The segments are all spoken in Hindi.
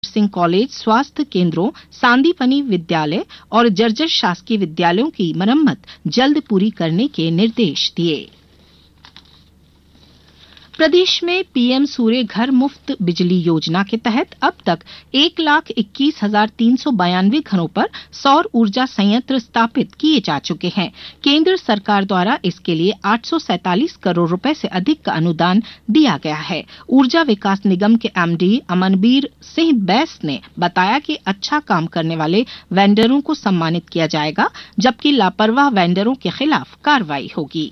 नर्सिंग कॉलेज, स्वास्थ्य केंद्रों, सांदीपनी विद्यालय और जर्जर शासकीय विद्यालयों की मरम्मत जल्द पूरी करने के निर्देश दिए। प्रदेश में पीएम सूर्य घर मुफ्त बिजली योजना के तहत अब तक 1,21,392 घरों पर सौर ऊर्जा संयंत्र स्थापित किए जा चुके हैं। केंद्र सरकार द्वारा इसके लिए 847 करोड़ रुपए से अधिक का अनुदान दिया गया है। ऊर्जा विकास निगम के एमडी अमनबीर सिंह बैस ने बताया कि अच्छा काम करने वाले वेंडरों को सम्मानित किया जाएगा, जबकि लापरवाह वेंडरों के खिलाफ कार्रवाई होगी।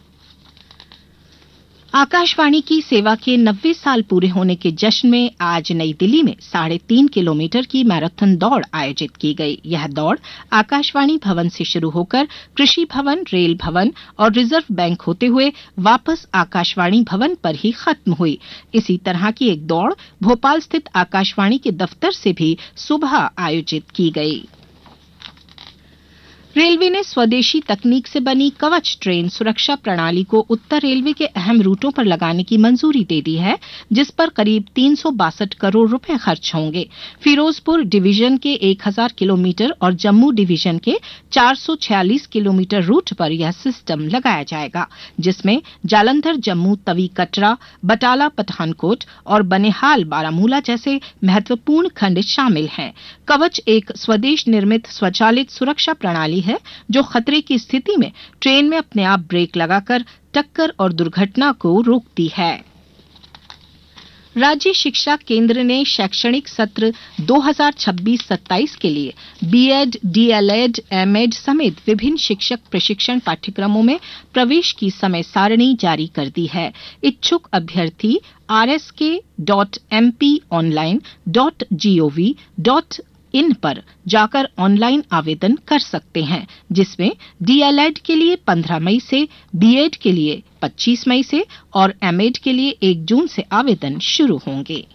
आकाशवाणी की सेवा के 90 साल पूरे होने के जश्न में आज नई दिल्ली में 3.5 किलोमीटर की मैराथन दौड़ आयोजित की गई। यह दौड़ आकाशवाणी भवन से शुरू होकर कृषि भवन, रेल भवन और रिजर्व बैंक होते हुए वापस आकाशवाणी भवन पर ही खत्म हुई। इसी तरह की एक दौड़ भोपाल स्थित आकाशवाणी के दफ्तर से भी सुबह आयोजित की गई। रेलवे ने स्वदेशी तकनीक से बनी कवच ट्रेन सुरक्षा प्रणाली को उत्तर रेलवे के अहम रूटों पर लगाने की मंजूरी दे दी है, जिस पर करीब 362 करोड़ रुपए खर्च होंगे। फिरोजपुर डिवीजन के 1000 किलोमीटर और जम्मू डिवीजन के 446 किलोमीटर रूट पर यह सिस्टम लगाया जाएगा, जिसमें जालंधर जम्मू तवी कटरा, बटाला पठानकोट और बनिहाल बारामूला जैसे महत्वपूर्ण खंड शामिल हैं। कवच एक स्वदेश निर्मित स्वचालित सुरक्षा प्रणाली है जो खतरे की स्थिति में ट्रेन में अपने आप ब्रेक लगाकर टक्कर और दुर्घटना को रोकती है। राज्य शिक्षा केंद्र ने शैक्षणिक सत्र 2026-27 के लिए बीएड, डीएलएड, एमएड समेत विभिन्न शिक्षक प्रशिक्षण पाठ्यक्रमों में प्रवेश की समय सारणी जारी कर दी है। इच्छुक अभ्यर्थी rsk.mponline.gov.in पर जाकर ऑनलाइन आवेदन कर सकते हैं, जिसमें डीएलएड के लिए 15 मई से, बीएड के लिए 25 मई से और एमएड के लिए 1 जून से आवेदन शुरू होंगे।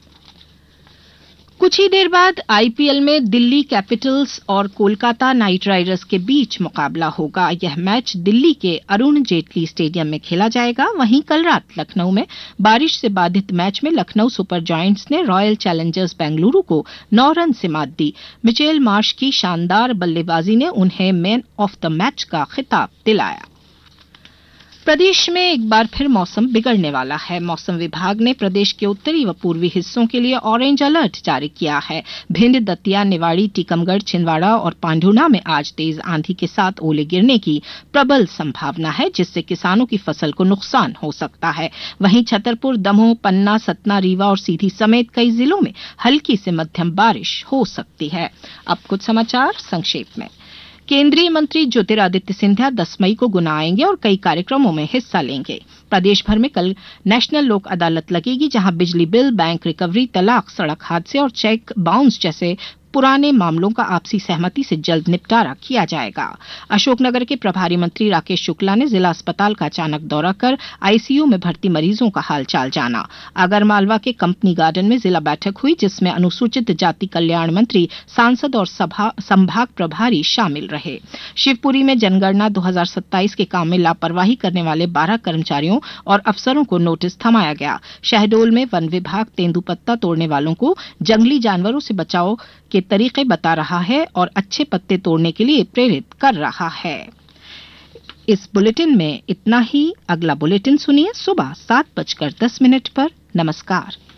कुछ ही देर बाद आईपीएल में दिल्ली कैपिटल्स और कोलकाता नाइट राइडर्स के बीच मुकाबला होगा। यह मैच दिल्ली के अरुण जेटली स्टेडियम में खेला जाएगा। वहीं कल रात लखनऊ में बारिश से बाधित मैच में लखनऊ सुपर जायंट्स ने रॉयल चैलेंजर्स बेंगलुरु को 9 रन से मात दी। मिचेल मार्श की शानदार बल्लेबाजी ने उन्हें मैन ऑफ द मैच का खिताब दिलाया। प्रदेश में एक बार फिर मौसम बिगड़ने वाला है। मौसम विभाग ने प्रदेश के उत्तरी व पूर्वी हिस्सों के लिए ऑरेंज अलर्ट जारी किया है। भिंड, दतिया, निवाड़ी, टीकमगढ़, छिंदवाड़ा और पांढुना में आज तेज आंधी के साथ ओले गिरने की प्रबल संभावना है, जिससे किसानों की फसल को नुकसान हो सकता है। वहीं छतरपुर, दमोह, पन्ना, सतना, रीवा और सीधी समेत कई जिलों में हल्की से मध्यम बारिश हो सकती है। अब कुछ समाचार संक्षेप में। केंद्रीय मंत्री ज्योतिरादित्य सिंधिया 10 मई को गुना आएंगे और कई कार्यक्रमों में हिस्सा लेंगे। प्रदेश भर में कल नेशनल लोक अदालत लगेगी, जहां बिजली बिल, बैंक रिकवरी, तलाक, सड़क हादसे और चेक बाउंस जैसे पुराने मामलों का आपसी सहमति से जल्द निपटारा किया जाएगा। अशोकनगर के प्रभारी मंत्री राकेश शुक्ला ने जिला अस्पताल का अचानक दौरा कर आईसीयू में भर्ती मरीजों का हालचाल जाना। आगरमालवा के कंपनी गार्डन में जिला बैठक हुई, जिसमें अनुसूचित जाति कल्याण मंत्री, सांसद और संभाग प्रभारी शामिल रहे। शिवपुरी में जनगणना 2027 के काम में लापरवाही करने वाले 12 कर्मचारियों और अफसरों को नोटिस थमाया गया। शहडोल में वन विभाग तेंदुपत्ता तोड़ने वालों को जंगली जानवरों से बचाव के तरीके बता रहा है और अच्छे पत्ते तोड़ने के लिए प्रेरित कर रहा है। इस बुलेटिन में इतना ही। अगला बुलेटिन सुनिए सुबह 7:10 पर। नमस्कार।